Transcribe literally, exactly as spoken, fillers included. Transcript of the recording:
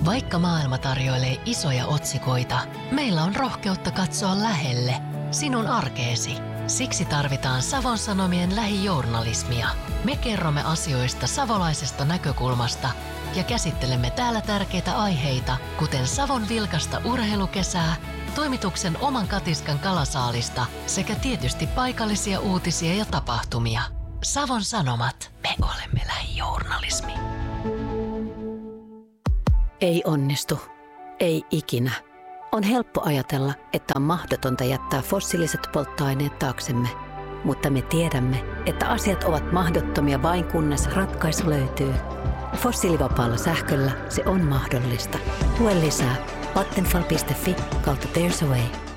Vaikka maailma tarjoilee isoja otsikoita, meillä on rohkeutta katsoa lähelle, sinun arkeesi. Siksi tarvitaan Savon Sanomien lähijournalismia. Me kerromme asioista savolaisesta näkökulmasta ja käsittelemme täällä tärkeitä aiheita, kuten Savon vilkasta urheilukesää, toimituksen oman katiskan kalasaalista sekä tietysti paikallisia uutisia ja tapahtumia. Savon Sanomat, me olemme lähijournalismi. Ei onnistu. Ei ikinä. On helppo ajatella, että on mahdotonta jättää fossiiliset polttoaineet taaksemme. Mutta me tiedämme, että asiat ovat mahdottomia vain kunnes ratkaisu löytyy. Fossiilivapaalla sähköllä se on mahdollista. Lue lisää vattenfall piste fi kautta There's a Way.